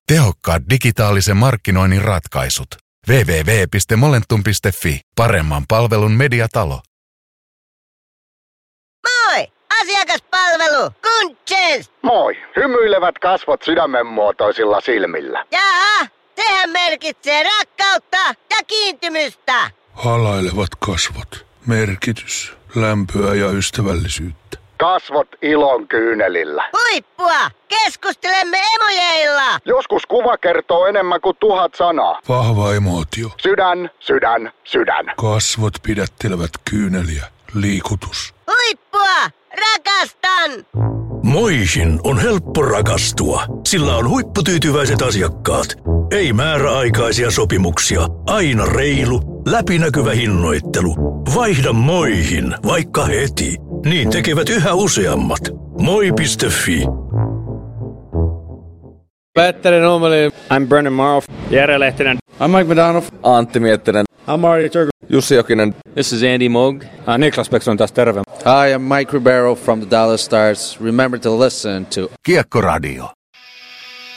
Tehokkaat digitaalisen markkinoinnin ratkaisut. www.momentum.fi. Paremman palvelun mediatalo. Moi! Asiakaspalvelu! Kunches! Moi! Hymyilevät kasvot sydämenmuotoisilla silmillä. Jaa, sehän merkitsee rakkautta ja kiintymystä. Halailevat kasvot. Merkitys, lämpöä ja ystävällisyyttä. Kasvot ilon kyynelillä. Huippua! Keskustelemme emojeilla! Joskus kuva kertoo enemmän kuin 1000 sanaa. Vahva emootio. Sydän, sydän, sydän. Kasvot pidättelevät kyyneliä. Liikutus. Huippua! Rakastan! Moihin on helppo rakastua. Sillä on huipputyytyväiset asiakkaat. Ei määräaikaisia sopimuksia. Aina reilu, läpinäkyvä hinnoittelu. Vaihda Moihin, vaikka heti. Niin tekevät yhä useammat. Moi.fi. Petteri Nummeli. I'm Brennan Marl. Jere Lehtinen. I'm Mike McDonough. Antti Miettinen. I'm Marty Turku. Jussi Jokinen. This is Andy Moog. Niklas Bäckström taas terve. Hi, I'm Mike Ribeiro from the Dallas Stars. Remember to listen to Kiekkoradio.